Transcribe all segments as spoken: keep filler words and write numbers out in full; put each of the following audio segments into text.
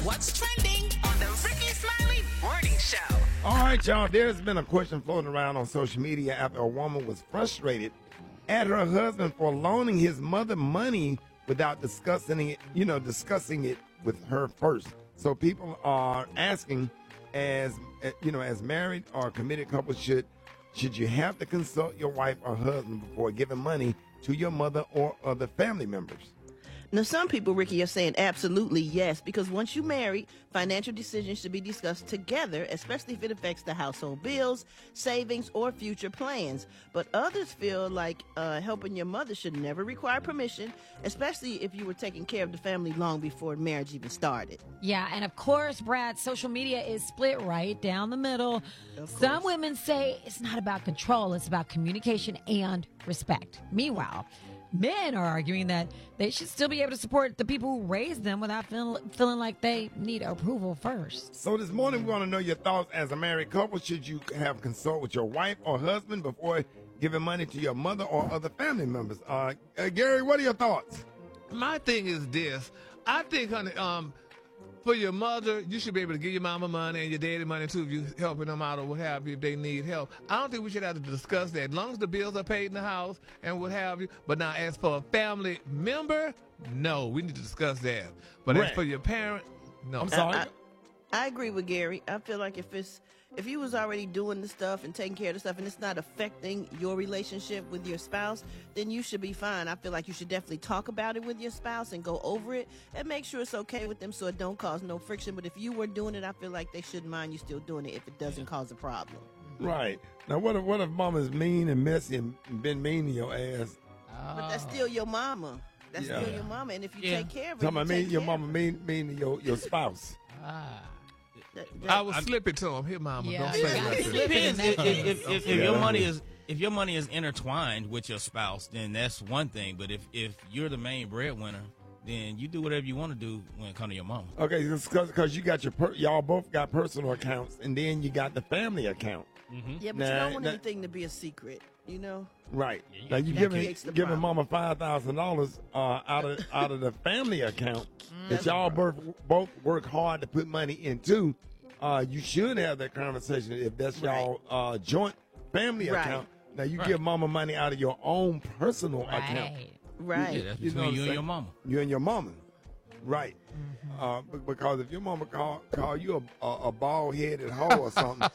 what's trending on the Ricky Smiley Morning Show. All right, y'all. There's been a question floating around on social media after a woman was frustrated at her husband for loaning his mother money without discussing it, you know, discussing it with her first. So people are asking, as you know, as married or committed couples, should should you have to consult your wife or husband before giving money to your mother or other family members? Now, some people, Ricky, are saying absolutely yes, because once you marry, financial decisions should be discussed together, especially if it affects the household bills, savings, or future plans. But others feel like uh, helping your mother should never require permission, especially if you were taking care of the family long before marriage even started. Yeah, and of course, Brad, social media is split right down the middle. Some women say it's not about control, it's about communication and respect. Meanwhile, men are arguing that they should still be able to support the people who raised them without feel, feeling like they need approval first. So this morning we want to know your thoughts as a married couple. Should you have consult with your wife or husband before giving money to your mother or other family members? Uh, uh, Gary, what are your thoughts? My thing is this. I think, honey, um, for your mother, you should be able to give your mama money and your daddy money too if you're helping them out or what have you, if they need help. I don't think we should have to discuss that. As long as the bills are paid in the house and what have you. But now, as for a family member, no, we need to discuss that. But Right. as for your parent, no. I'm sorry. I, I, I agree with Gary. I feel like if it's if you was already doing the stuff and taking care of the stuff and it's not affecting your relationship with your spouse, then you should be fine. I feel like you should definitely talk about it with your spouse and go over it and make sure it's okay with them so it don't cause no friction. But if you were doing it, I feel like they shouldn't mind you still doing it if it doesn't cause a problem. Right. Now, what if, what if mama's mean and messy and been mean to your ass? But that's still your mama. That's Yeah. still your mama. And if you Yeah. take care of her, Talking you about mean, take your care mama of her. mean, mean to your, your spouse. That- I that- would slip it to him. Here, mama, Yeah. don't say Yeah. nothing. It depends. If, if, if, if, if Yeah. your money is if your money is intertwined with your spouse, then that's one thing. But if, if you're the main breadwinner, then you do whatever you want to do when it comes to your mama. Okay, because you got your per, y'all both got personal accounts, and then you got the family account. yeah, but Nah, you don't want nah. anything to be a secret, you know? Right. you- Now you that giving creates the giving problem. mama five thousand dollars uh, out of out of the family account Mm. that y'all both both work hard to put money into. Uh, you should have that conversation if that's y'all uh, joint family Right. account. Now you give mama money out of your own personal account. Right. Right. Yeah, that's You know between what I'm you and saying? your mama. You and your mama. Right. Uh, be- because if your mama call call you a, a, a bald headed hoe or something,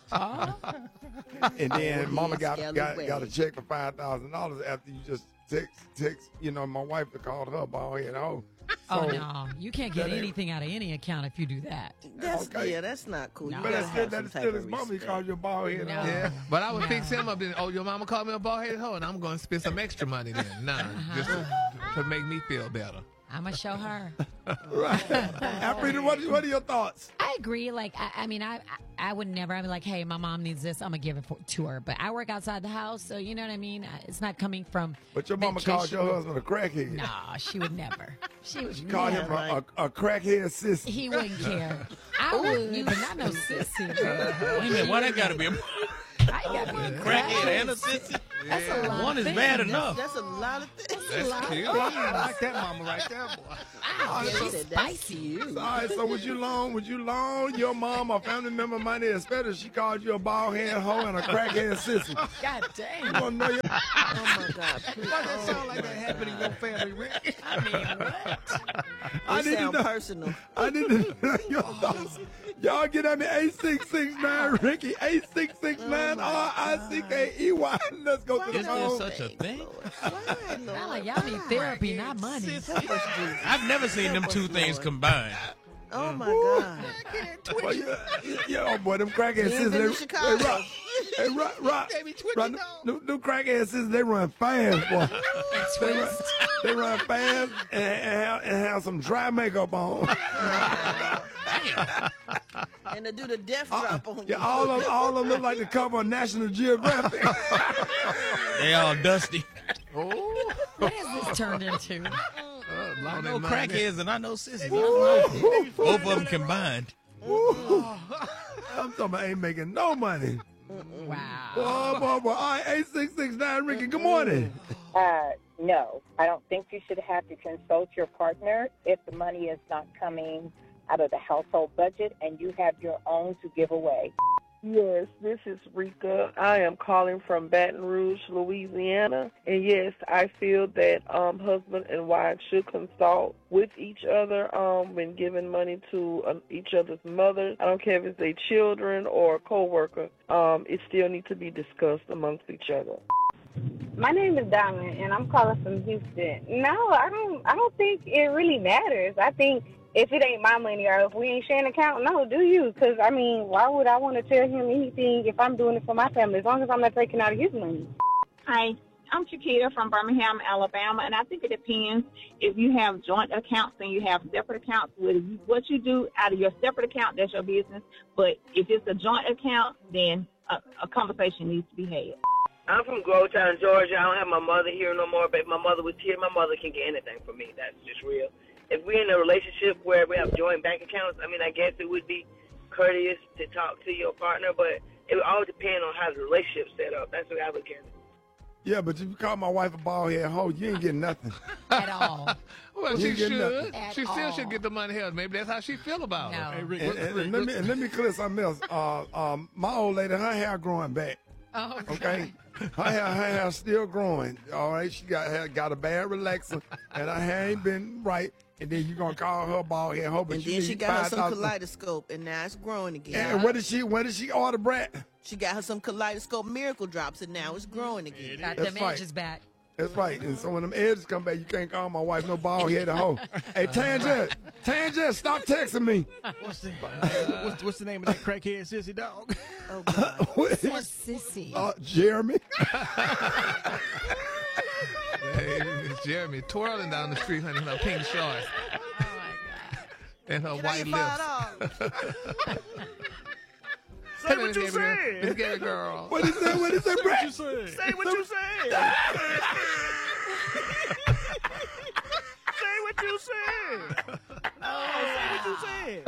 and then mama got got, got a check for five thousand dollars after you just text text you know my wife to call her a bald headed hoe. Oh, So- no. You can't get that ain't- anything out of any account if you do that. That's Okay. yeah, that's not cool. No. You But gotta that's still have some that's type still of his mama. He respect. called you a bald headed No. hoe. Yeah, but I would No. fix him up. Then, oh, your mama called me a bald-headed hoe, and I'm going to spend some extra money then. Nah, just to, to make me feel better. I'm going to show her. Right. Afrida, what what are your thoughts? I agree. Like, I, I mean, I, I I would never. I'm like, hey, my mom needs this. I'm gonna give it for, to her. But I work outside the house, so you know what I mean. I- It's not coming from. But your mama that called she your would- husband a crackhead. Nah, she would never. She would. Called never. him a, a, a crackhead sister. He wouldn't care. I would, but not no sissy. Wait a minute, why that got to be a I gotta be a crackhead and a sissy? That's a lot One of is bad things. enough. That's a lot of things. That's a lot of cute. things. I like that mama right there, boy. Wow, Yeah, she's said that's spicy. cute. All right, so would you loan, would you loan your mom or family member money, especially if she called you a bald head hoe and a crackhead sister? God You dang. want to know your, Oh my God! Please. Why that sound like that happened in your family, Rick? I mean, what? I It need to sound know, personal. I need to know your thoughts. Y'all get at me eight six six nine Ricky, eight six six nine R I C K E Y. Let's go to the Is there phone. such a thing? Why, Sound Lord? like y'all need therapy, not money. I've never seen them two things combined. Oh my God! Well, yeah, yeah, oh boy, them crackhead You ain't sisters, been they, to Chicago. they rock. Hey, rock, rock. Run, them, them crackhead sisters, they run fast, boy. They run, they run fast and, and, have, and have some dry makeup on. And to do the death drop on you. Yeah, all of all of them look like the cover of National Geographic. They all dusty. What has this turned into? I know crackheads and I know sissies. Both of them combined. I'm talking about ain't making no money. Wow. Boy, boy, boy. All right, eight six six nine Ricky, good morning. Uh, no, I don't think you should have to consult your partner if the money is not coming out of the household budget, and you have your own to give away. Yes, this is Rika. I am calling from Baton Rouge, Louisiana. And yes, I feel that um, husband and wife should consult with each other um, when giving money to um, each other's mothers. I don't care if it's their children or a co-worker. Um, it still needs to be discussed amongst each other. My name is Diamond, and I'm calling from Houston. No, I don't. I don't think it really matters. I think if it ain't my money or if we ain't sharing an account, no, do you? Because I mean, why would I want to tell him anything if I'm doing it for my family? As long as I'm not taking out of his money. Hi, I'm Chiquita from Birmingham, Alabama, and I think it depends if you have joint accounts and you have separate accounts. With what you do out of your separate account, that's your business. But if it's a joint account, then a, a conversation needs to be had. I'm from Grovetown, Georgia. I don't have my mother here no more, but if my mother was here, my mother can get anything from me. That's just real. If we're in a relationship where we have joint bank accounts, I mean, I guess it would be courteous to talk to your partner, but it would all depend on how the relationship's set up. That's the way I look at it. Yeah, but if you call my wife a bald head hoe, you ain't getting nothing. At all. Well, You she ain't getting should. nothing. She At still all. should get the money held. Maybe that's how she feel about No. it. Hey, Rick, And, Rick, and- Rick, and let me Rick. and let me clear something else. Uh, um, my old lady, her hair growing back. Oh, Okay, her hair, her hair still growing. All right, she got her, got a bad relaxer, and her hair ain't been right. And then you gonna call her bald head hoe, but And you then she need got her five some thousand. kaleidoscope, and now it's growing again. And where did she? Where did she order, Brett? She got her some kaleidoscope miracle drops, and now it's growing again. got That's them right. edges back. That's right. And so when them edges come back, you can't call my wife no bald headed hoe. Hey, Tangent, Tangent, stop texting me. What's the, what's, what's the name of that crackhead sissy dog? Oh, God. What is- Poor sissy. uh, Jeremy. Hey, it's Jeremy twirling down the street, honey, in her pink shorts Oh, my God. and her Can I white get five lips. dollars? Say what you said. Miss Gary girl. What is that? What is that, Brett? you say? Say what you said. Say what you said. No, say what you said.